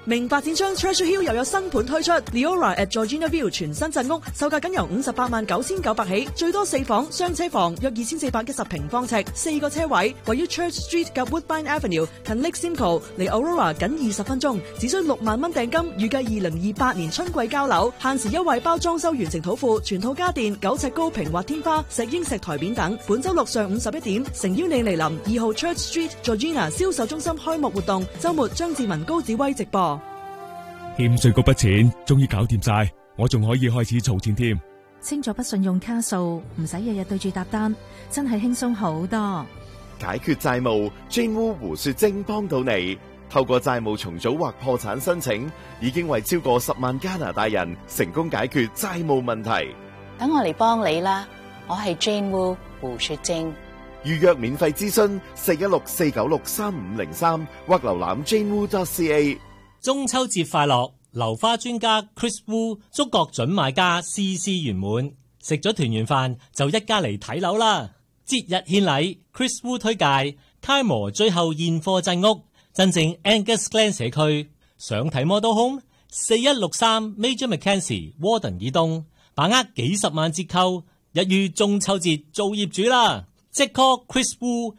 名發展商 Treasure Hill 又有新盤推出 Leora at Georgina View 全新鎮屋，售價僅由589900起，最多4房雙車房，約2410平方尺，4個車位，位於 Church Street 及 Woodbine Avenue， 近 Lake Simcoe， 離 Aurora 僅20分鐘，只需6萬蚊訂金，預計2028年春季交樓，限時優惠包裝修完成土庫，全套家電9尺高平滑天花、石英石台面等。本周六上午11點，誠邀你嚟臨2號 Church Street Georgina 銷售中心開幕活動，周末張志文高子威直播。 欠稅嗰筆錢終於搞掂晒，我仲可以開始儲錢添。 清咗筆信用卡數，唔使日日對住搭單，真係輕鬆好多。 解決債務 ，Jane Wu 胡雪晶幫到你。透過債務重組或破產申請，已經為超過10萬加拿大人成功解決債務問題。 等我嚟幫你啦，我係 Jane Wu 胡雪晶。 預約免費諮詢416-496-3503或瀏覽 janewu.ca。 中秋節快樂！流花專家 Chris Wu 祝各準買家事事圓滿，食咗團圓飯就一家嚟睇樓啦！節日獻禮 ，Chris Wu 推介 Kaimor 最後現貨鎮屋，真正 Angus Glen 社區。想睇 Model Home 4163 Major Mackenzie Warden 以東，把握幾十萬折扣，一於中秋節做業主啦！即 call Chris Wu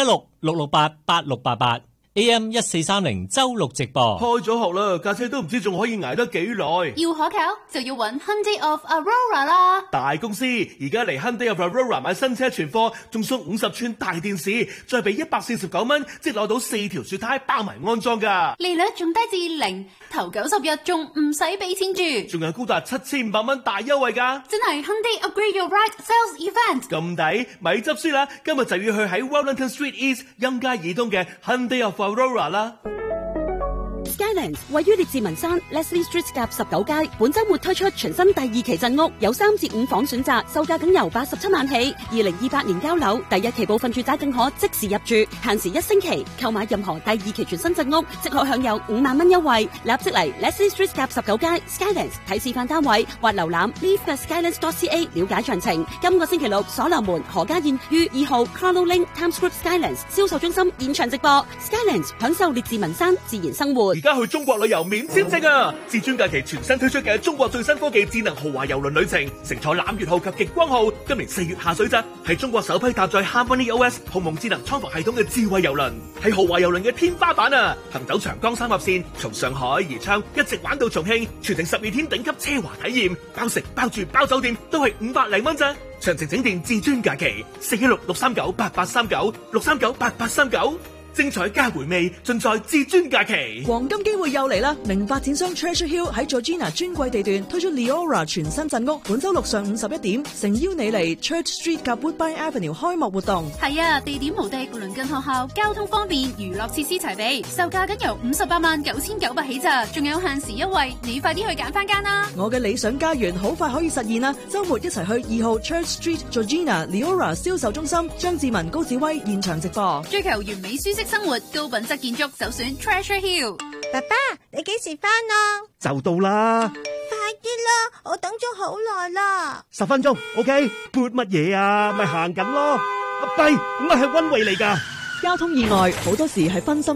416-668-8688。AM 1430周六直播。 開咗學啦，架車都唔知仲可以捱得幾耐。 要可靠就要揾 Hyundai of Aurora 啦。 大公司而家嚟 Hyundai of Aurora 買新車存貨，仲送50寸大電視，再俾149蚊，即攞到4條雪胎包埋安裝噶。 利率仲低至0，頭90日仲唔使俾錢住， 仲有高達7500蚊大優惠噶。 真係 Hyundai Upgrade Your Ride Sales Event。 咁抵，咪執輸啦！今日就要去喺 Wellington Street East 蔭街以東嘅 Hyundai of Aurora 啦。 Skylands 位於列治文山 Leslie Street 夾19街，本周末推出全新第2期鎮屋，有3至5房選擇，售價僅由87萬起。2028年交樓，第1期部分住宅更可即時入住，限時1星期。購買任何第2期全新鎮屋，即可享有5萬蚊優惠。立即嚟 Leslie Street 夾19街 Skylands 睇示範單位，或瀏覽 leave@skylands.ca 了解詳情。今個星期六，所羅門何家燕於2號 Carlo Link Times Group Skylands 銷售中心現場直播。Skylands 享受列治文山自然生活。 而家去中國旅遊免簽證啊！至尊假期全新推出嘅中國最新科技智能豪華郵輪旅程，乘坐攬月號及極光號，今年4月下水咋，係中國首批搭載 Harmony OS 鴻蒙智能艙房系統嘅智慧郵輪，係豪華郵輪嘅天花板啊！行走長江3號線，從上海宜昌一直玩到重慶，全程12天頂級奢華體驗，包食包住包酒店都係500零蚊咋。詳情請電至尊假期416-639-8839，639-8839。精彩加回味，盡在至尊假期。 黃金機會又嚟啦！名發展商 Treasure Hill 喺 Georgina 專櫃地段推出 Leora 全新鎮屋，本周六上午11點，誠邀你嚟 Church Street 及 Woodbine Avenue 開幕活動。 係啊，地點無敵，鄰近學校，交通方便，娛樂設施齊備，售價僅由589900起咋，仲有限時優惠，你快啲去揀翻間啦！ 我嘅理想家園好快可以實現啦！周末一齊去2號 Church Street Georgina Leora 銷售中心，張志文高子威現場直播。 追求完美舒適生活，高品質建築就選 Treasure Hill。 爸爸，你幾時返啊？ 就到啦！ 快啲啦，我等咗好耐啦。 10分鐘 ，OK？ 撥乜嘢啊？咪行緊咯。阿跛，乜係溫慧嚟㗎？ 交通意外好多時係分心。